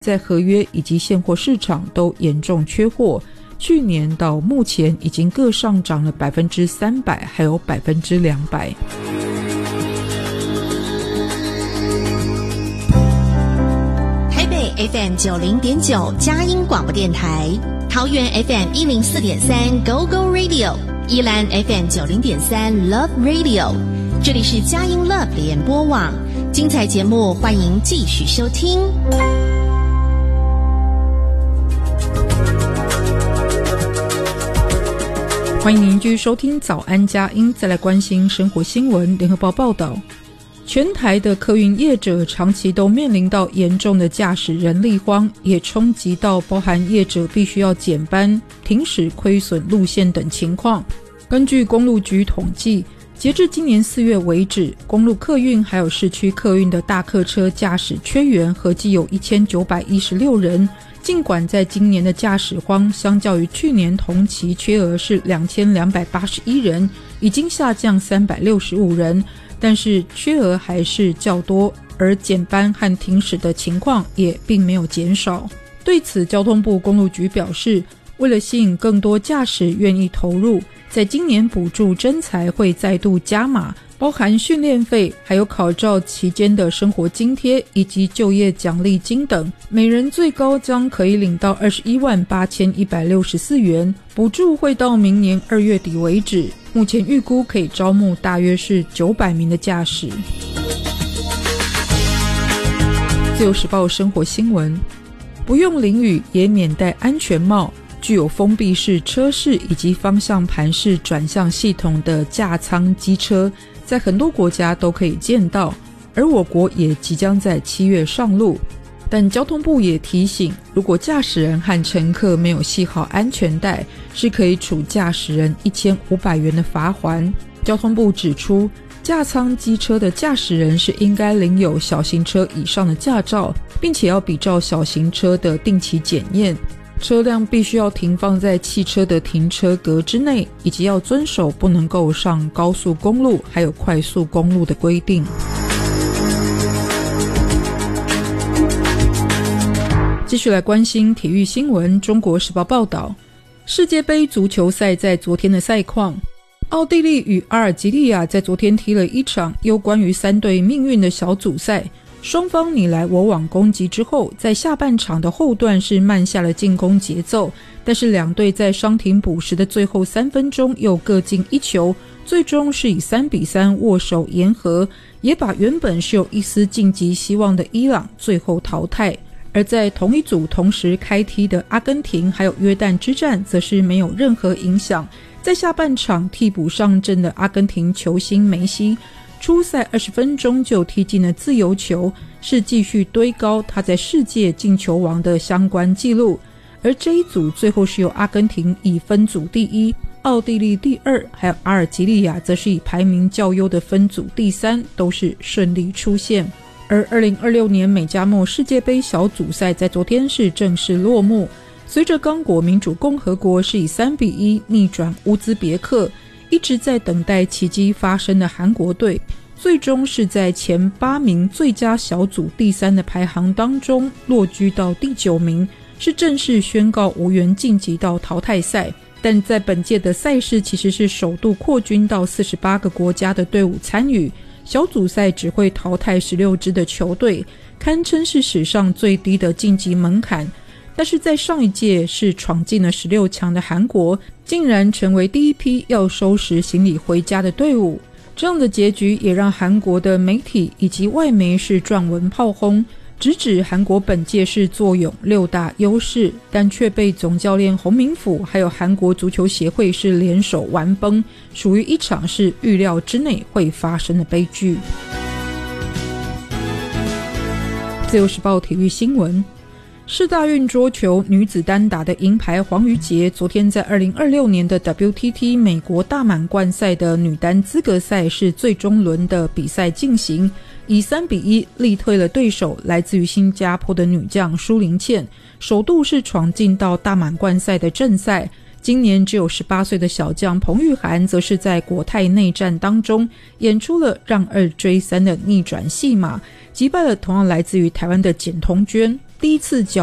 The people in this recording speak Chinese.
在合约以及现货市场都严重缺货，去年到目前已经各上涨了 300%还有 200%。 台北 FM 90.9佳音广播电台，桃园 FM 104.3 Go Go Radio， 宜兰 FM 90.3 Love Radio， 这里是佳音 Love 联播网，精彩节目欢迎继续收听。 欢迎您继续收听早安佳音，再来关心生活新闻。联合报报道，全台的客运业者长期都面临到严重的驾驶人力荒，也冲击到包含业者必须要减班、停驶亏损路线等情况。根据公路局统计，截至今年4月为止，公路客运还有市区客运的大客车驾驶缺员合计有1916人。尽管在今年的驾驶荒相较于去年同期缺额是2281人，已经下降365人，但是缺额还是较多，而减班和停驶的情况也并没有减少。对此，交通部公路局表示，为了吸引更多驾驶愿意投入，在今年补助征才会再度加码，包含训练费，还有考照期间的生活津贴以及就业奖励金等，每人最高将可以领到218164元，补助会到明年2月底为止，目前预估可以招募大约是900名的驾驶。自由时报生活新闻，不用淋雨也免戴安全帽，具有封闭式车室以及方向盘式转向系统的架舱机车在很多国家都可以见到，而我国也即将在7月上路。但交通部也提醒，如果驾驶人和乘客没有系好安全带，是可以处驾驶人1500元的罚锾。交通部指出，架舱机车的驾驶人是应该领有小型车以上的驾照，并且要比照小型车的定期检验，车辆必须要停放在汽车的停车格之内，以及要遵守不能够上高速公路还有快速公路的规定。继续来关心体育新闻。中国时报报道，世界杯足球赛在昨天的赛况，奥地利与阿尔及利亚在昨天踢了一场有关于3队命运的小组赛，双方你来我往攻击之后，在下半场的后段是慢下了进攻节奏，但是两队在伤停补时的最后3分钟又各进一球，最终是以3-3握手言和，也把原本是有一丝晋级希望的伊朗最后淘汰。而在同一组同时开踢的阿根廷还有约旦之战则是没有任何影响，在下半场替补上阵的阿根廷球星梅西初赛20分钟就踢进了自由球，是继续堆高他在世界进球王的相关纪录。而这一组最后是由阿根廷以分组第1，奥地利第2，还有阿尔及利亚则是以排名较优的分组第3，都是顺利出线。而2026年美加墨世界杯小组赛在昨天是正式落幕，随着刚果民主共和国是以3-1逆转乌兹别克，一直在等待奇迹发生的韩国队最终是在前8名最佳小组第3的排行当中落居到第9名，是正式宣告无缘晋级到淘汰赛。但在本届的赛事其实是首度扩军到48个国家的队伍参与，小组赛只会淘汰16支的球队，堪称是史上最低的晋级门槛。但是在上一届是闯进了16强的韩国，竟然成为第一批要收拾行李回家的队伍。这样的结局也让韩国的媒体以及外媒是撰文炮轰，直指韩国本届是坐拥6大优势，但却被总教练洪明甫还有韩国足球协会是联手玩崩，属于一场是预料之内会发生的悲剧。自由时报体育新闻，世大运桌球女子单打的银牌黄瑜杰昨天在2026年的 WTT 美国大满贯赛的女单资格赛是最终轮的比赛进行，以3-1力退了对手来自于新加坡的女将舒林茜，首度是闯进到大满贯赛的正赛。今年只有18岁的小将彭玉涵则是在国泰内战当中演出了让2追3的逆转戏码，击败了同样来自于台湾的简彤娟。 第一次